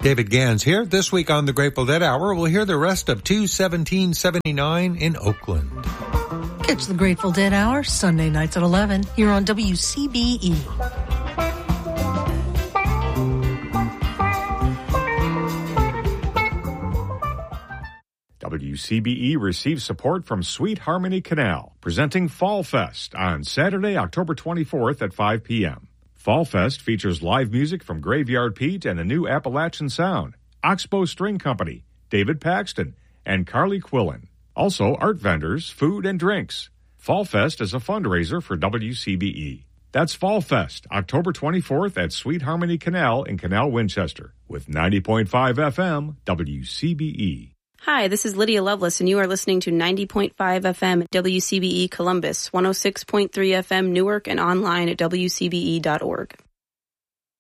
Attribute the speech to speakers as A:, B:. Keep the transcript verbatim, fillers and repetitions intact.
A: David Gans here. This week on the Grateful Dead Hour, we'll hear the rest of two seventeen seventy-nine in Oakland.
B: Catch the Grateful Dead Hour Sunday nights at eleven here on W C B E.
C: W C B E receives support from Sweet Harmony Canal, presenting Fall Fest on Saturday, October twenty-fourth at five p.m. Fall Fest features live music from Graveyard Pete and the New Appalachian Sound, Oxbow String Company, David Paxton, and Carly Quillen. Also, art vendors, food, and drinks. Fall Fest is a fundraiser for W C B E. That's Fall Fest, October twenty-fourth at Sweet Harmony Canal in Canal, Winchester, with ninety point five F M W C B E.
D: Hi, this is Lydia Lovelace, and you are listening to ninety point five F M W C B E Columbus, one oh six point three F M Newark, and online at W C B E dot org.